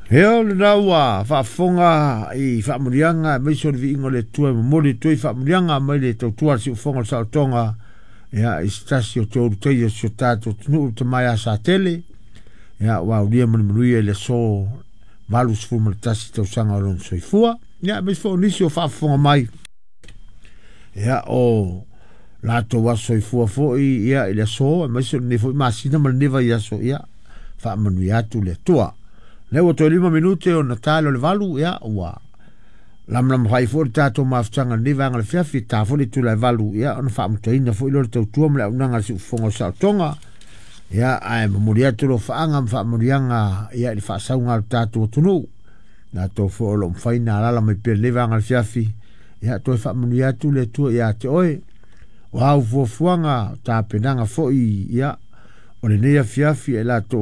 Heo le naua whaafonga i whaamurianga mai sori vi ingo le tua mori tui whaamurianga mai le tautua si ufonga sa tonga ia i stasi o te oruteia si o tātou tunu te mai a sa tele ia wa uria manuia le so valus fuma le tasi tau sanga o ron soifua ia mai fo nisi o whaafonga mai ia o lato wa soifua fo ia i le so mai sori ne fo i masina ma neva ia so ia whaamanuia atu le tua Lewa to 5 minute o Natal o le valu ia ua lam fai fo tato maftanga ni vanga le fiafi ta fo le tula valu ia ona fa mutaina fo ilo tau tua mle unanga si fongo sa tonga ia ai memoria to lo faanga fa morianga ia li fa saunga tato tunu na to fo lo faina la me pe le vanga le fiafi ia to fa moria tu le tu ia te oi wa fo fuanga ta penanga fo ia o le nei fiafi e la to